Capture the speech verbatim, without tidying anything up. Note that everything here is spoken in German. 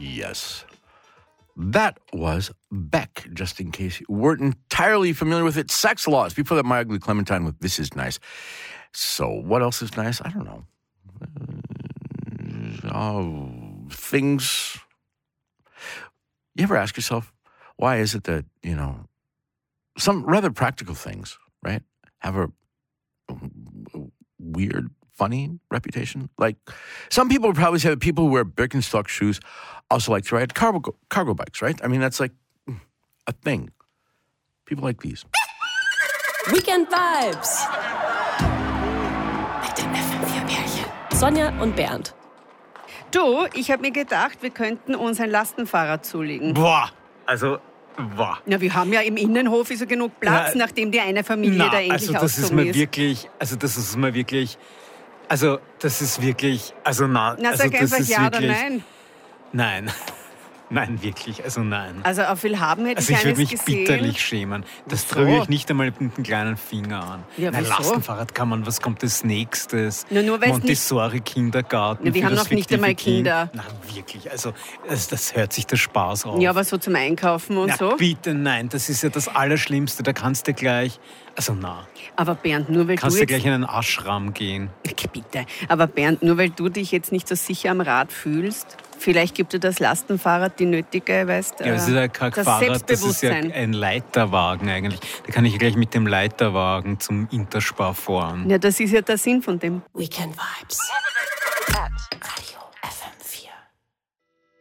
Yes. That was Beck, just in case you weren't entirely familiar with it. Sex Laws, before that, My Ugly Clementine with This Is Nice. So, what else is nice? I don't know. Uh, oh, things. You ever ask yourself, why is it that, you know, some rather practical things, right, have a weird, funny reputation? Like, some people would probably say that people who wear Birkenstock shoes also like to ride cargo, cargo bikes, right? I mean, that's like a thing. People like these. Weekend Vibes. Mit den F M vier Pärchen. Sonja und Bernd. Du, ich habe mir gedacht, wir könnten uns ein Lastenfahrrad zulegen. Boah, also, boah. Na, wir haben ja im Innenhof ist ja genug Platz, Na, nachdem die eine Familie na, da endlich also das ist ausgezogen mir ist. wirklich, also das ist mir wirklich, also das ist wirklich, also na, Na, also sag das einfach ist ja wirklich, oder nein. Nein, nein, wirklich, also nein. Also auf Willhaben hätte Also ich ich würde eines mich gesehen. bitterlich schämen. Das Wieso? traue ich nicht einmal mit einem kleinen Finger an. Ja, Nein, wieso? Lastenfahrrad kann man, was kommt als nächstes? Na, nur weil's Montessori-Kindergarten. Na, wir für haben das noch nicht fiktive einmal Kind. Kinder. Na, wirklich, also das, das hört sich der Spaß auf. Ja, aber so zum Einkaufen und Na, so. bitte, nein, das ist ja das Allerschlimmste. Da kannst du gleich, also na, Aber Bernd, nur weil kannst du du jetzt... gleich in einen Ashram gehen. Okay, bitte. Aber Bernd, nur weil du dich jetzt nicht so sicher am Rad fühlst, vielleicht gibt dir das Lastenfahrrad die nötige, weißt du, Ja, es ist ja kein das Fahrrad, das ist ja Selbstbewusstsein. ein Leiterwagen eigentlich. Da kann ich gleich mit dem Leiterwagen zum Interspar fahren. Ja, das ist ja der Sinn von dem. Weekend Vibes.